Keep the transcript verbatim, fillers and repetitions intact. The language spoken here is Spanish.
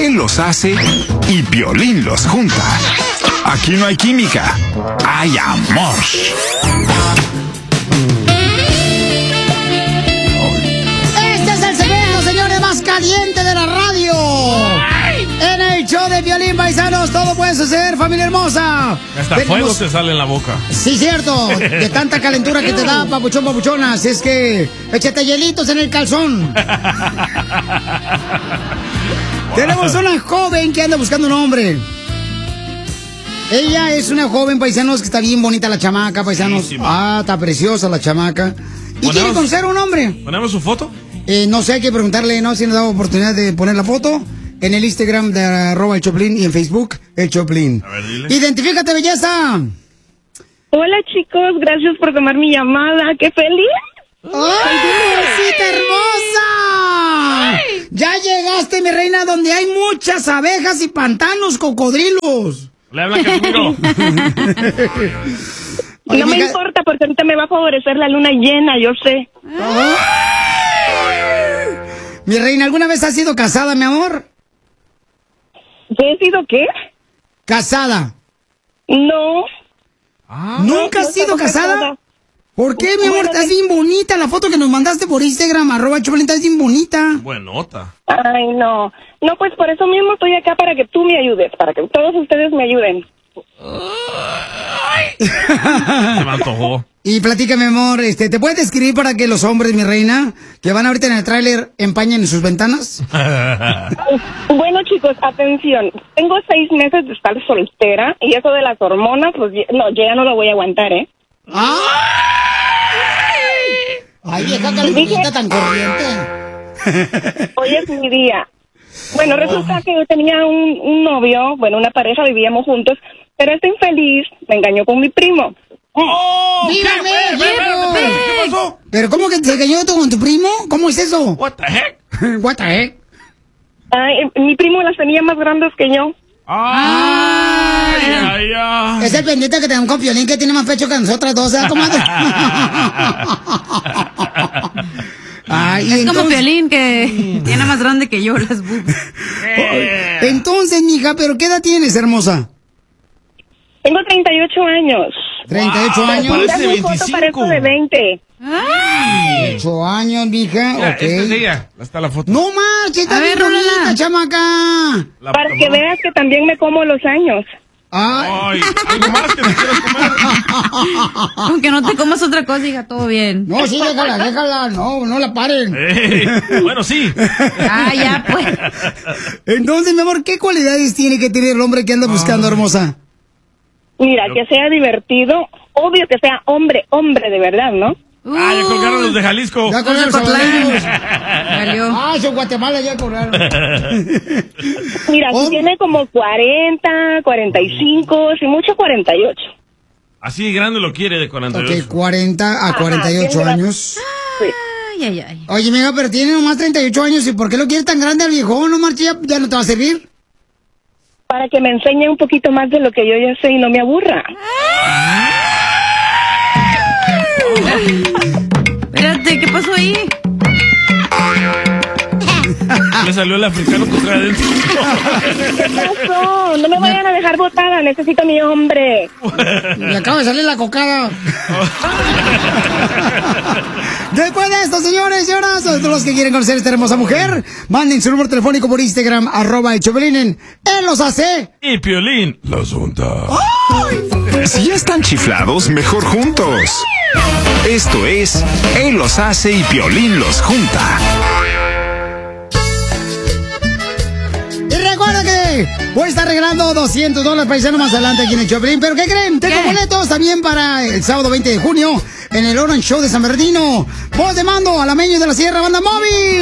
Él los hace y Piolín los junta. Aquí no hay química, hay amor. Este es el segmento, señores, más caliente de la radio. En el show de Piolín, paisanos, todo puede suceder, familia hermosa. Hasta Tenemos... fuego te sale en la boca. Sí, cierto, de tanta calentura que te da, papuchón, papuchonas. Es que échate hielitos en el calzón. Tenemos una joven que anda buscando un hombre. Ella es una joven, paisanos, que está bien bonita la chamaca, paisanos. Buenísima. Ah, está preciosa la chamaca. ¿Y Ponemos- quiere conocer a un hombre? ¿Ponemos su foto? Eh, no sé, hay que preguntarle, ¿no? Si nos da oportunidad de poner la foto en el Instagram de arroba el Choplin y en Facebook el Choplin. A ver, dile. Identifícate, belleza. Hola chicos, gracias por tomar mi llamada. ¡Qué feliz! ¡Ay, mamacita hermosa! Ya llegaste, mi reina, donde hay muchas abejas y pantanos, cocodrilos. Le habla Casimiro. Oye, No me mija- importa porque ahorita me va a favorecer la luna llena, yo sé. Ay. Mi reina, ¿alguna vez has sido casada, mi amor? ¿Qué he sido qué? Casada. No. Ah, ¿Nunca no has sido estaba casada? casada. ¿Por qué, mi amor? Bueno, Estás de- bien bonita. La foto que nos mandaste por Instagram, arroba Choplin, estás bien bonita. buenota. Ay, no. No, pues por eso mismo estoy acá para que tú me ayudes, para que todos ustedes me ayuden. Se me antojó. Y platícame, amor, este, ¿te puedes describir para que los hombres, mi reina, que van ahorita en el tráiler, empañen sus ventanas? Bueno, chicos, atención. Tengo seis meses de estar soltera y eso de las hormonas, pues ya- no, yo ya no lo voy a aguantar, ¿eh? ¡Ay! Ay, vieja calentita tan corriente. Hoy es mi día. Bueno, resulta que yo tenía un, un novio, bueno, una pareja, vivíamos juntos, pero este infeliz me engañó con mi primo. ¡Oh! ¿Qué? ¡Dígame, Ve, ve, viejo! ve, ve, ¿Qué pasó? ¿Pero cómo que se engañó tú con tu primo? ¿Cómo es eso? What the heck? What the heck? Ay, mi primo las tenía más grandes que yo. ¡Ay, ay, ay! Es el pendiente que tenemos con Piolín que tiene más pecho que nosotras dos, ¿sabes, comadre? Ay, Es como entonces- Piolín, que tiene más grande que yo las boobs. Eh. Entonces, mija, ¿pero qué edad tienes, hermosa? Tengo treinta y ocho años. treinta y ocho Wow, años. parece- Mira mi foto, veinticinco. parezco de veinte. ocho años, mija. Mira, Ok. esta es ella. Está la foto. No marches, está A bien ver, bonita, rólala. chamaca. La Para puta que madre. veas que también me como los años. Ay. Ay, algo más que te quieras comer. Aunque no te comas otra cosa, diga, todo bien. No, sí, déjala, déjala. No, no la paren. Ey, bueno, sí. Ah, ya, pues. Entonces, mi amor, ¿qué cualidades tiene que tener el hombre que anda buscando, hermosa? Mira, que sea divertido, obvio que sea hombre, hombre de verdad, ¿no? Ah, ya colgaron los de Jalisco. Ya con Los de los Cotlán. salvadoreños. Valió. Ah, son Guatemala ya cobraron. Mira, Oh. si tiene como cuarenta, cuarenta y cinco, si mucho cuarenta y ocho. Así de grande lo quiere de cuarenta y ocho. Ok, cuarenta a cuarenta y ocho Ajá, años. Sí. Ay, ay, ay. Oye, mija, pero tiene nomás treinta y ocho años. ¿Y por qué lo quiere tan grande al viejón? No marche, ya, ya no te va a servir. Para que me enseñe un poquito más de lo que yo ya sé y no me aburra. Espérate, ¿qué pasó ahí? Le salió el africano que trae adentro. ¿Qué pasó? No me vayan a dejar botada, necesito a mi hombre. Le acaba de salir la cocada. Después de esto, señores y señoras, a todos los que quieren conocer a esta hermosa mujer, manden su número telefónico por Instagram, arroba el Choplin en Él los hace. Y Piolín, la asunta. Si ya están chiflados, mejor juntos. Esto es Él los hace y Piolín los junta. Y recuerda que voy a estar regalando doscientos dólares paisanos más adelante aquí en el Choplin. ¿Pero qué creen? Tengo ¿Qué? boletos también para el sábado veinte de junio en el Orange Show de San Bernardino. Voz de mando, Alameño de la Sierra, Banda Móvil.